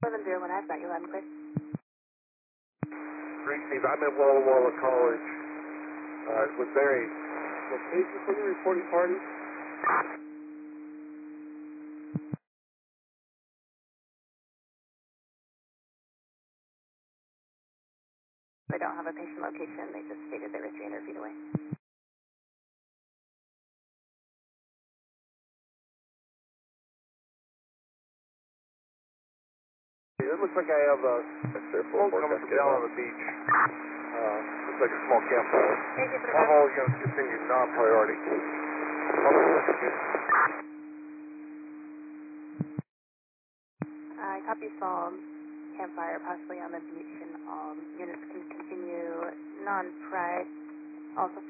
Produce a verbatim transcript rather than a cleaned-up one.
seven zero one, I've got you loud and clear. Green Steve, I'm at Walla Walla College uh, with Barry. Location for the reporting party? They don't have a patient location. They just stated they were three hundred feet away. It looks like I have a smoke coming from down on the beach. Uh, looks like a small campfire. My hall is going to continue non-priority. I copy small campfire, possibly on the beach, and um, units can continue non-pri. Also